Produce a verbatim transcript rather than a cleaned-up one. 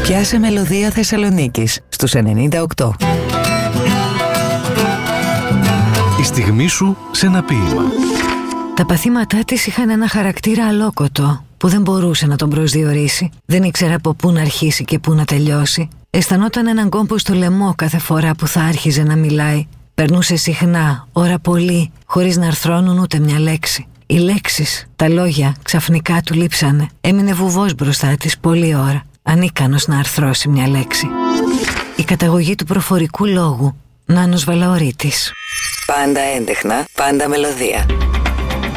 Πιάσε μελωδία Θεσσαλονίκης στους ενενήντα οκτώ. Η στιγμή σου σε ένα ποίημα. Τα παθήματά της είχαν ένα χαρακτήρα αλόκοτο που δεν μπορούσε να τον προσδιορίσει. Δεν ήξερα από πού να αρχίσει και πού να τελειώσει. Αισθανόταν έναν κόμπο στο λαιμό κάθε φορά που θα άρχιζε να μιλάει. Περνούσε συχνά, ώρα πολύ, χωρίς να αρθρώνουν ούτε μια λέξη. Οι λέξεις, τα λόγια, ξαφνικά του λείψανε. Έμεινε βουβός μπροστά της πολλή ώρα, ανίκανος να αρθρώσει μια λέξη. Η καταγωγή του προφορικού λόγου. Νάνος Βαλαωρίτης. Πάντα έντεχνα, πάντα μελωδία.